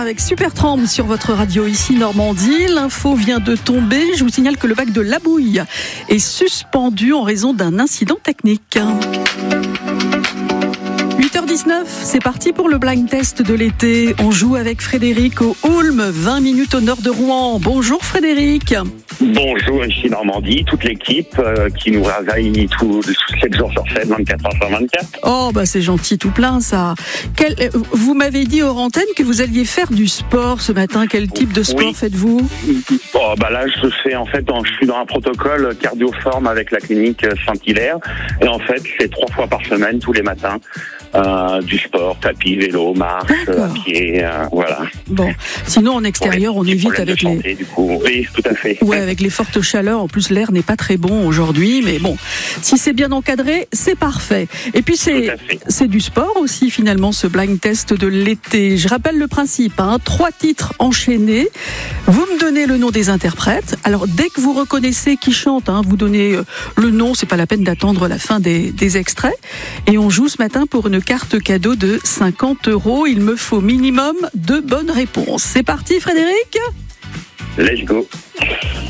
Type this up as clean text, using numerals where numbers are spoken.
avec Supertramp sur votre radio ici Normandie. L'info vient de tomber. Je vous signale que le bac de Labouille est suspendu en raison d'un incident technique. 8h19, c'est parti pour le blind test de l'été. On joue avec Frédéric au Houlme, 20 minutes au nord de Rouen. Bonjour Frédéric. Bonjour, ici Normandie, toute l'équipe qui nous réveille 7 jours sur 7, 24 heures sur 24. Oh, bah c'est gentil tout plein ça. Vous m'avez dit hors antenne que vous alliez faire du sport ce matin. Quel type de sport faites-vous ? Oh, bah là, je suis dans un protocole cardio-forme avec la clinique Saint-Hilaire. Et en fait, c'est 3 fois par semaine, tous les matins. Du sport, tapis, vélo, marche, à pied, voilà. Bon, sinon en extérieur, on évite avec santé, du coup. Oui, tout à fait. Ouais, avec les fortes chaleurs, en plus l'air n'est pas très bon aujourd'hui, mais bon, si c'est bien encadré, c'est parfait. Et puis c'est du sport aussi finalement, ce blind test de l'été. Je rappelle le principe, 3 titres enchaînés. Vous me donnez le nom des interprètes. Alors dès que vous reconnaissez qui chante, vous donnez le nom, c'est pas la peine d'attendre la fin des extraits. Et on joue ce matin pour une carte cadeau de 50 €. Il me faut minimum 2 bonnes réponses. C'est parti Frédéric ? Let's go.